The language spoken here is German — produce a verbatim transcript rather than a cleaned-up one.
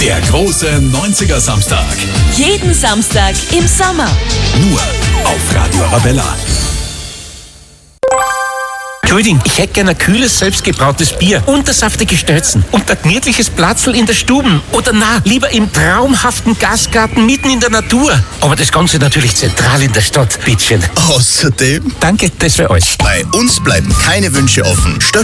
Der große neunziger Samstag. Jeden Samstag im Sommer. Nur auf Radio Arabella. Entschuldigung, ich hätte gerne ein kühles, selbstgebrautes Bier, untersaftige Stelzen und ein gemütliches Platzl in der Stube. Oder na, lieber im traumhaften Gastgarten mitten in der Natur. Aber das Ganze natürlich zentral in der Stadt, bitteschön. Außerdem, Danke, das wäre alles. bei uns bleiben keine Wünsche offen. Statt